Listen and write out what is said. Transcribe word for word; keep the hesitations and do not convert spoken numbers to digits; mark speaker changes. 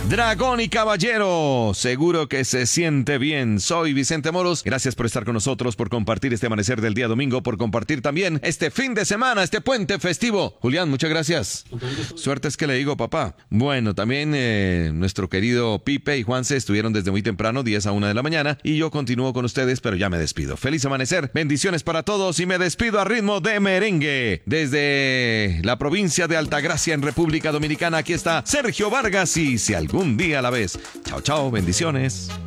Speaker 1: Dragón y Caballero, seguro que se siente bien. Soy Vicente Moros, gracias por estar con nosotros, por compartir este amanecer del día domingo, por compartir también este fin de semana, este puente festivo. Julián, muchas gracias. Suerte es que le digo, papá. Bueno, también eh, nuestro querido Pipe y Juanse estuvieron desde muy temprano, diez a una de la mañana, y yo continúo con ustedes, pero ya me despido. Feliz amanecer, bendiciones para todos y me despido a ritmo de merengue. Desde la provincia de Altagracia en República Dominicana, aquí está Sergio Vargas y Si algún día a la vez. Chao, chao, bendiciones.